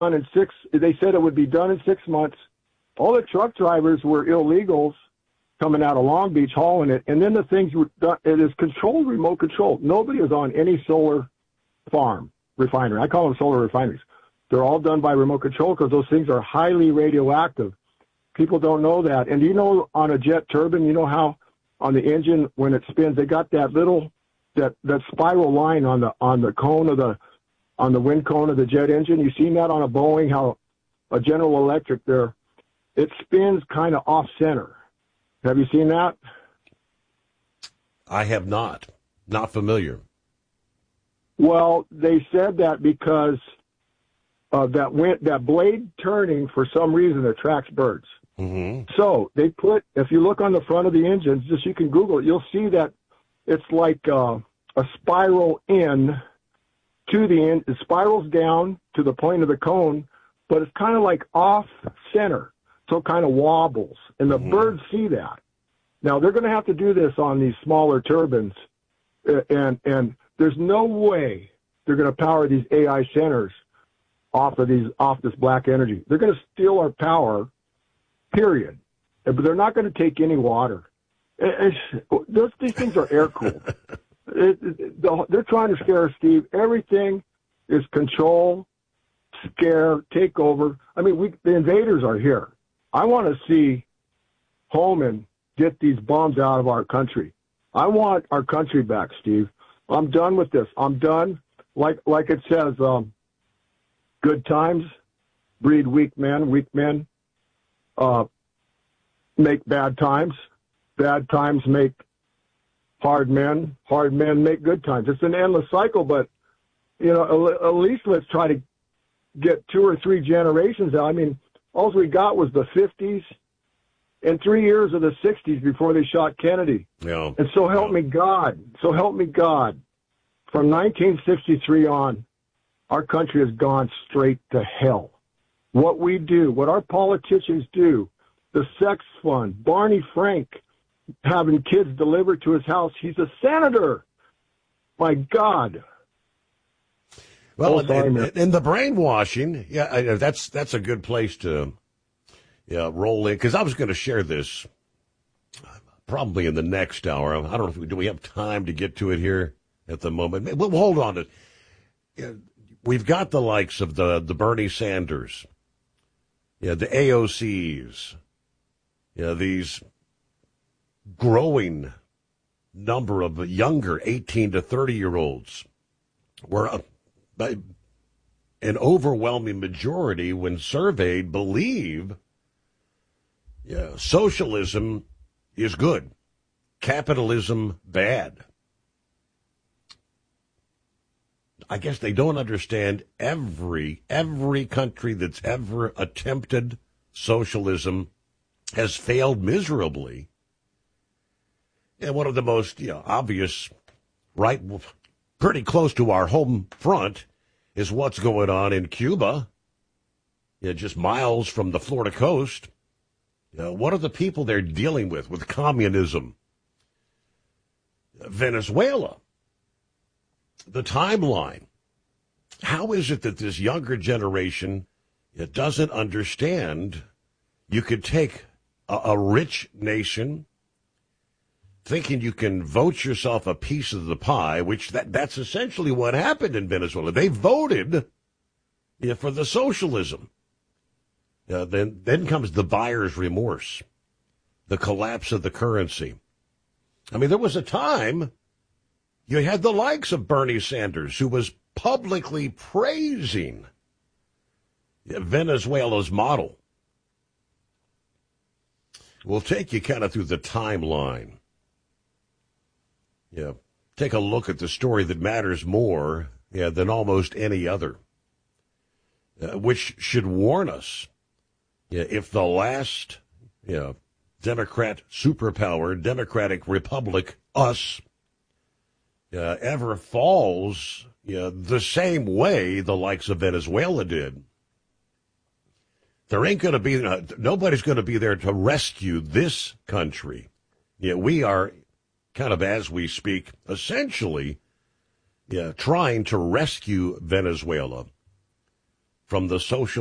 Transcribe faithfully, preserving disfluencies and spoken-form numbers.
done in six. They said it would be done in six months. All the truck drivers were illegals coming out of Long Beach hauling it, and then the things were done. It is controlled, remote controlled. Nobody is on any solar farm refinery. I call them solar refineries. They're all done by remote control because those things are highly radioactive. People don't know that. And you know, on a jet turbine, you know how on the engine when it spins, they got that little that that spiral line on the on the cone of the on the wind cone of the jet engine. You seen that on a Boeing? How a General Electric there, it spins kind of off center. Have you seen that? I have not. Not familiar. Well, they said that because of that wind, that blade turning, for some reason, attracts birds. Mm-hmm. So they put, if you look on the front of the engines, just you can Google it, you'll see that it's like uh, a spiral in to the end. It spirals down to the point of the cone, but it's kind of like off center. So it kind of wobbles, and the mm-hmm. birds see that. Now they're going to have to do this on these smaller turbines, and and there's no way they're going to power these A I centers off of these off this black energy. They're going to steal our power, period. But they're not going to take any water. It's, those, these things are air cooled. it, it, the, they're trying to scare us, Steve. Everything is control, scare, take over. I mean, we the invaders are here. I want to see Holman get these bombs out of our country. I want our country back, Steve. I'm done with this. I'm done. Like like it says, um, good times breed weak men. Weak men uh, make bad times. Bad times make hard men. Hard men make good times. It's an endless cycle, but, you know, at least let's try to get two or three generations out. I mean, all we got was the fifties and three years of the sixties before they shot Kennedy. Yeah. And so help me God. So help me God. From nineteen sixty-three on, our country has gone straight to hell. What we do, what our politicians do, the sex fund, Barney Frank having kids delivered to his house. He's a senator. My God. Well, oh, sorry, and, and the brainwashing, yeah, I, that's that's a good place to yeah, roll in, because I was going to share this probably in the next hour. I don't know if we do we have time to get to it here at the moment. We'll hold on to it. We've got the likes of the, the Bernie Sanders, yeah, the A O Cs, yeah, these growing number of younger eighteen to thirty-year-olds where uh, an overwhelming majority, when surveyed, believe yeah, socialism is good, capitalism bad. I guess they don't understand every every country that's ever attempted socialism has failed miserably. And one of the most you know, obvious, right, pretty close to our home front, is what's going on in Cuba, you know, just miles from the Florida coast. You know, what are the people they're dealing with, with communism? Venezuela. The timeline. How is it that this younger generation it doesn't understand you could take a, a rich nation thinking you can vote yourself a piece of the pie, which that, that's essentially what happened in Venezuela. They voted yeah, for the socialism. Uh, then, then comes the buyer's remorse, the collapse of the currency. I mean, there was a time you had the likes of Bernie Sanders, who was publicly praising Venezuela's model. We'll take you kind of through the timeline. Yeah, take a look at the story that matters more yeah, than almost any other, uh, which should warn us yeah, if the last yeah, Democrat superpower, Democratic Republic, us, uh, ever falls yeah, the same way the likes of Venezuela did, there ain't going to be, uh, nobody's going to be there to rescue this country. Yeah, we are kind of, as we speak, essentially yeah, trying to rescue Venezuela from the social